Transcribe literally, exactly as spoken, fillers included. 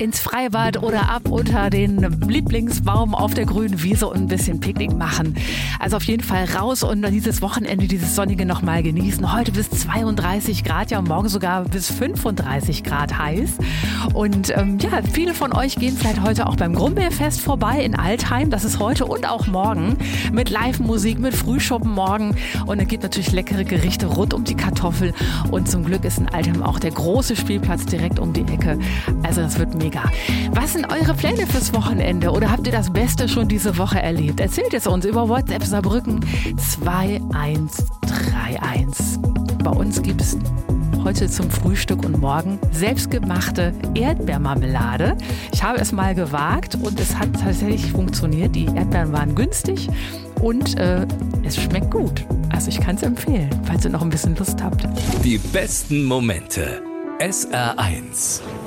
ins Freibad oder ab unter den Lieblingsbaum auf der grünen Wiese und ein bisschen Picknick machen. Also auf jeden Fall raus und dieses Wochenende, dieses Sonnige nochmal genießen. Heute bis zweiunddreißig Grad, ja morgen sogar bis fünfunddreißig Grad heiß. Und ähm, ja, viele von euch gehen vielleicht heute auch beim Grumbeerfest vorbei in Altheim. Das ist heute und auch morgen mit Live-Musik, mit Frühschoppen morgen. Und es gibt natürlich leckere Gerichte rund um die Kartoffel. Und zum Glück ist in Altheim auch der große Spielplatz direkt um die Ecke. Also das wird mega. Was sind eure Pläne fürs Wochenende? Oder habt ihr das Beste schon diese Woche erlebt? Erzählt es uns über WhatsApp Saarbrücken zwei eins drei eins. Bei uns gibt es heute zum Frühstück und morgen selbstgemachte Erdbeermarmelade. Ich habe es mal gewagt und es hat tatsächlich funktioniert. Die Erdbeeren waren günstig und äh, es schmeckt gut. Also ich kann es empfehlen, falls ihr noch ein bisschen Lust habt. Die besten Momente. S R eins.